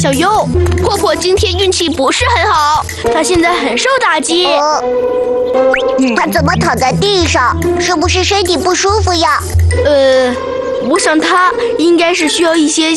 小优，婆婆今天运气不是很好，她现在很受打击。 她怎么躺在地上？是不是身体不舒服呀？ 我想她应该是需要一些